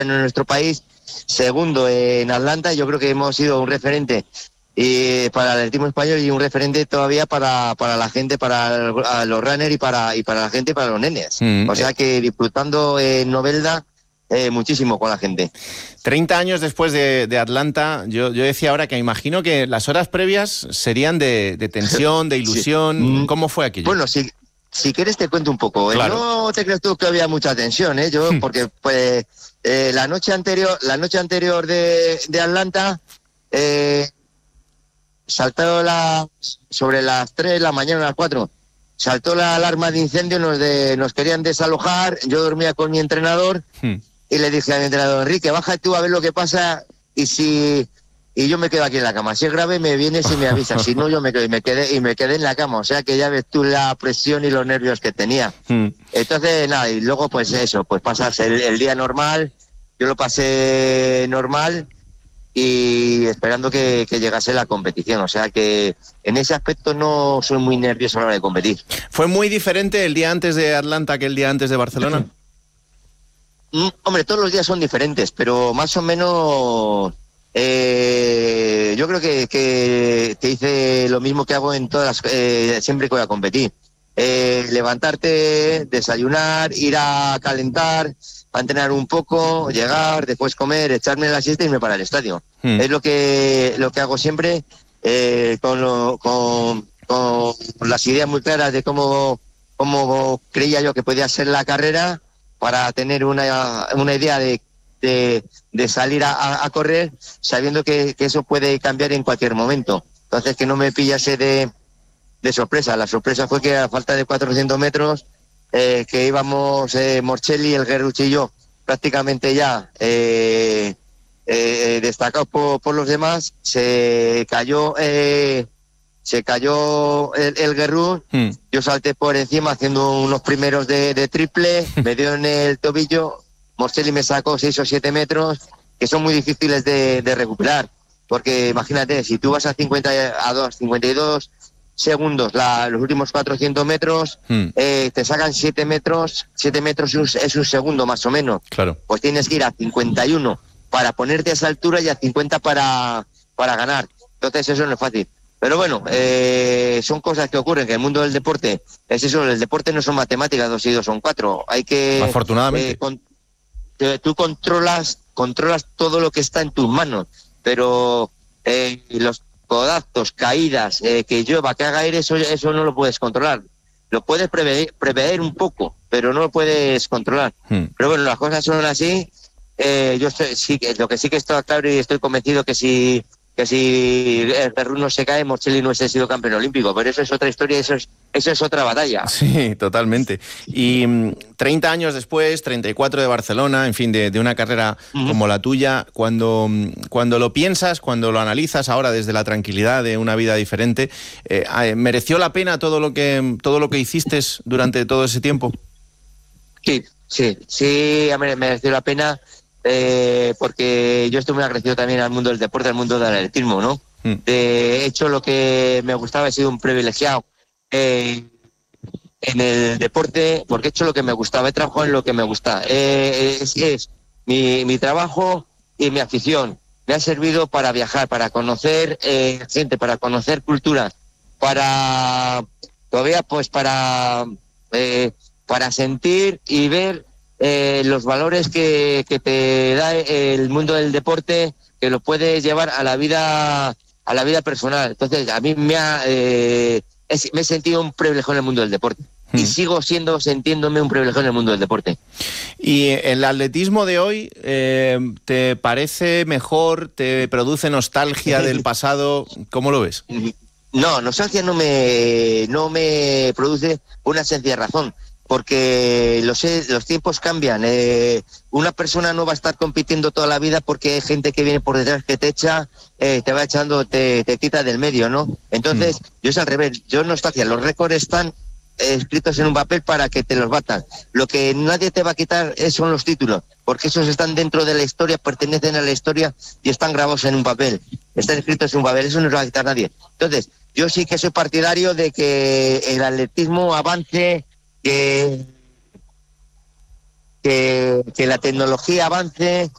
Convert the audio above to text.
en nuestro país, segundo en Atlanta. Yo creo que hemos sido un referente para el atletismo español y un referente todavía para la gente, para los runners y para la gente, para los nenes. O sea que disfrutando en Novelda muchísimo con la gente. 30 años después de Atlanta, yo decía ahora que imagino que las horas previas serían de tensión, de ilusión. Sí. ¿Cómo fue aquello? Bueno, si quieres te cuento un poco. Claro. No te crees tú que había mucha tensión, porque pues la noche anterior de Atlanta saltó sobre las 3 de la mañana, a las 4, saltó la alarma de incendio, nos querían desalojar. Yo dormía con mi entrenador y le dije a mi entrenador: Enrique, baja tú a ver lo que pasa y yo me quedo aquí en la cama. Si es grave me vienes y me avisas, si no yo me quedé en la cama. O sea que ya ves tú la presión y los nervios que tenía. Entonces nada, y luego pues eso, pues pasas el día normal. Yo lo pasé normal y esperando que llegase la competición. O sea que en ese aspecto no soy muy nervioso a la hora de competir. ¿Fue muy diferente el día antes de Atlanta que el día antes de Barcelona? Hombre, todos los días son diferentes, pero más o menos yo creo que hice lo mismo que hago en todas siempre que voy a competir. Levantarte, desayunar, ir a calentar, a entrenar un poco, llegar, después comer, echarme la siesta y irme para el estadio. Es lo que hago siempre, con las ideas muy claras de cómo creía yo que podía ser la carrera, para tener una idea de salir a correr, sabiendo que eso puede cambiar en cualquier momento. Entonces, que no me pillase de sorpresa. La sorpresa fue que a falta de 400 metros, que íbamos Morchelli, el Guerrucci y yo, prácticamente ya destacados por los demás, se cayó el Guerrú. Yo salté por encima haciendo unos primeros de triple, me dio en el tobillo. Morchelli me sacó 6 o 7 metros, que son muy difíciles de recuperar, porque imagínate, si tú vas a 52 segundos los últimos 400 metros, te sacan 7 metros es un segundo más o menos. Claro. Pues tienes que ir a 51 para ponerte a esa altura y a 50 para ganar. Entonces eso no es fácil. Pero bueno, son cosas que ocurren, que el mundo del deporte es eso. El deporte no son matemáticas, 2 y 2 son 4. Hay que... Afortunadamente. Tú controlas todo lo que está en tus manos, pero los codazos, caídas, que llueva, que haga aire, eso no lo puedes controlar. Lo puedes prever un poco, pero no lo puedes controlar. Pero bueno, las cosas son así. Lo que sí que estoy claro y estoy convencido que si el Perú no se cae, Morchelli no hubiese sido campeón olímpico, pero eso es otra historia, eso es otra batalla. Sí, totalmente. Y 30 años después, 34 de Barcelona, en fin, de una carrera como la tuya, cuando lo piensas, cuando lo analizas ahora desde la tranquilidad de una vida diferente, ¿mereció la pena todo lo que hiciste durante todo ese tiempo? Sí, mereció la pena. Porque yo estoy muy agradecido también al mundo del deporte, al mundo del atletismo, ¿no? De hecho, lo que me gustaba, he sido un privilegiado en el deporte, porque he hecho lo que me gustaba, he trabajado en lo que me gusta. Es mi trabajo y mi afición. Me ha servido para viajar, para conocer gente, para conocer culturas, para sentir y ver los valores que te da el mundo del deporte, que lo puedes llevar a la vida personal. Entonces, a mí me he sentido un privilegio en el mundo del deporte. Y sigo sintiéndome un privilegio en el mundo del deporte. ¿Y el atletismo de hoy te parece mejor? ¿Te produce nostalgia del pasado? ¿Cómo lo ves? No, nostalgia no me produce una sencilla razón. Porque los tiempos cambian. Una persona no va a estar compitiendo toda la vida porque hay gente que viene por detrás que te echa, te va echando, te quita del medio, ¿no? Entonces, yo es al revés. Yo nostalgia. Los récords están escritos en un papel para que te los batan. Lo que nadie te va a quitar son los títulos, porque esos están dentro de la historia, pertenecen a la historia y están grabados en un papel. Están escritos en un papel, eso no lo va a quitar nadie. Entonces, yo sí que soy partidario de que el atletismo avance, que la tecnología avance,